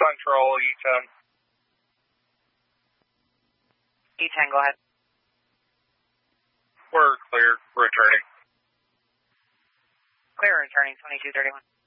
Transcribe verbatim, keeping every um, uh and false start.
Control, E ten. E ten, go ahead. We're clear, returning. Clear, returning, twenty-two thirty-one.